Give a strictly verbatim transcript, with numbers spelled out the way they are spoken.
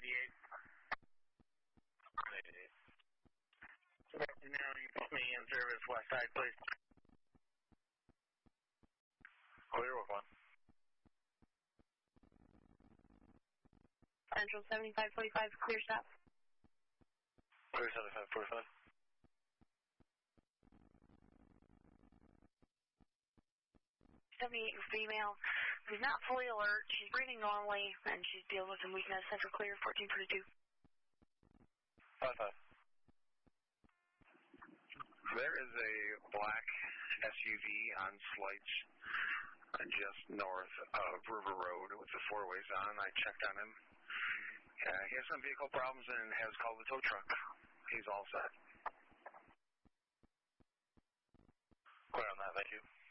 eighty-eight. eighty-eight. Now you put me in service west side, please. Clear with one. Central seventy-five forty-five, clear stop. Clear seventy-five forty-five. seventy-eight female. She's not fully alert. She's breathing normally, and she's dealing with some weakness. Central clear, fourteen forty-two. five five. There is a black S U V on Slights just north of River Road with the four ways on. I checked on him. Uh, he has some vehicle problems and has called the tow truck. He's all set. Clear on that, thank you.